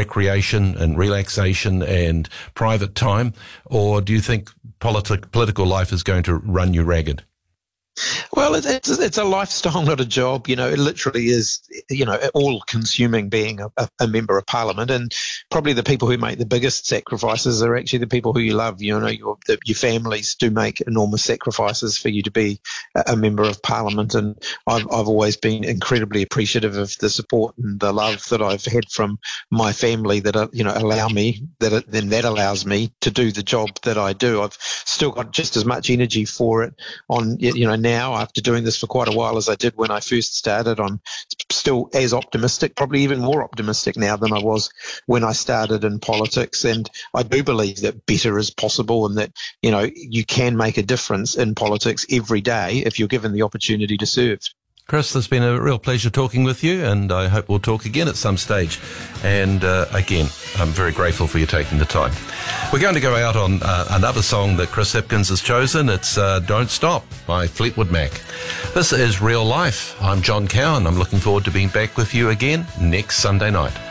recreation and relaxation and private time, or do you think political life is going to run you ragged? Well, it's a lifestyle, not a job. It literally is, all consuming being a member of parliament. And probably the people who make the biggest sacrifices are actually the people who you love. Your families do make enormous sacrifices for you to be a member of parliament. And I've always been incredibly appreciative of the support and the love that I've had from my family that, that allows me to do the job that I do. I've still got just as much energy for it now, after doing this for quite a while, as I did when I first started. I'm still as optimistic, probably even more optimistic now than I was when I started in politics. And I do believe that better is possible, and that, you can make a difference in politics every day if you're given the opportunity to serve. Chris, it's been a real pleasure talking with you, and I hope we'll talk again at some stage. And again, I'm very grateful for you taking the time. We're going to go out on another song that Chris Hipkins has chosen. It's Don't Stop by Fleetwood Mac. This is Real Life. I'm John Cowan. I'm looking forward to being back with you again next Sunday night.